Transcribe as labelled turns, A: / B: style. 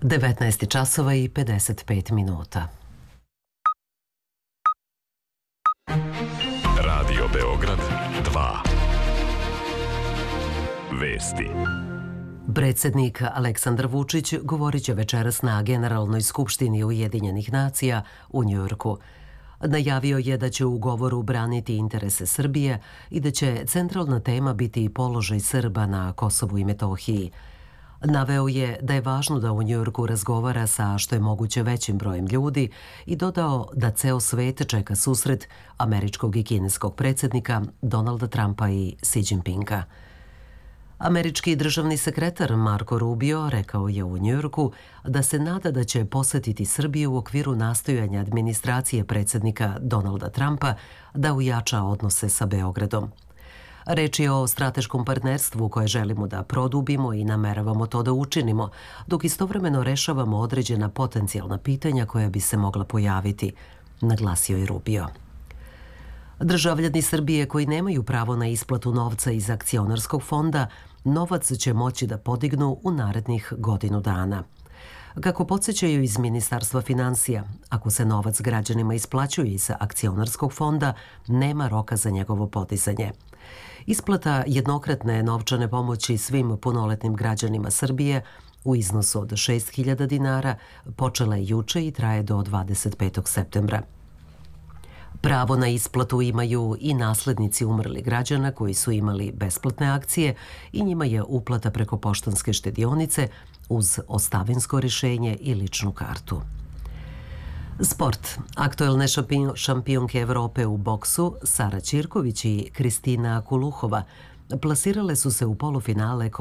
A: 19 časova i 55 minuta.
B: Radio Beograd 2. Vesti.
A: Predsjednik Aleksandar Vučić govorit će večeras na Generalnoj skupštini Ujedinjenih nacija u Njujorku. Najavio je da će u govoru braniti interese Srbije i da će centralna tema biti položaj Srba na Kosovu i Metohiji. Naveo je da je važno da u Njujorku razgovara sa što je moguće većim brojem ljudi i dodao da ceo svet čeka susret američkog i kineskog predsjednika Donalda Trumpa i Xi Jinpinga. Američki državni sekretar Marco Rubio rekao je u Njujorku da se nada da će posetiti Srbiju u okviru nastojanja administracije predsjednika Donalda Trumpa da ujača odnose sa Beogradom. Reč je o strateškom partnerstvu koje želimo da produbimo i nameravamo to da učinimo, dok istovremeno rešavamo određena potencijalna pitanja koja bi se mogla pojaviti, naglasio je Rubio. Državljani Srbije koji nemaju pravo na isplatu novca iz akcionarskog fonda, novac će moći da podignu u narednih godinu dana. Kako podsjećaju iz Ministarstva finansija, ako se novac građanima isplaćuje iz akcionarskog fonda, nema roka za njegovo podizanje. Isplata jednokratne novčane pomoći svim punoletnim građanima Srbije u iznosu od 6.000 dinara počela je juče i traje do 25. septembra. Pravo na isplatu imaju i naslednici umrlih građana koji su imali besplatne akcije i njima je uplata preko poštanske štedionice uz ostavinsko rješenje i ličnu kartu. Sport. Aktuelne šampionke Evrope u boksu Sara Ćirković i Kristina Kuluhova plasirale su se u polufinale